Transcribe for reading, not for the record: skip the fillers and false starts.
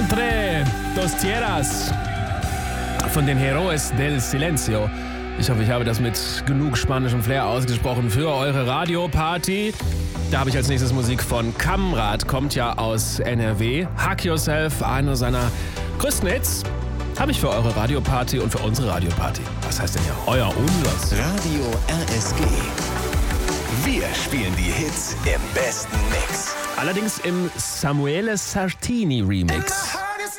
Entre dos tierras von den Héroes del Silencio. Ich hoffe, ich habe das mit genug spanischem Flair ausgesprochen für eure Radioparty. Da habe ich als nächstes Musik von Kamrat, kommt ja aus NRW. Hug Yourself, einer seiner größten Hits, habe ich für eure Radioparty und für unsere Radioparty. Was heißt denn ja euer Unlos? Radio RSG. Wir spielen die Hits im besten Mix. Allerdings im Samuele Sartini Remix.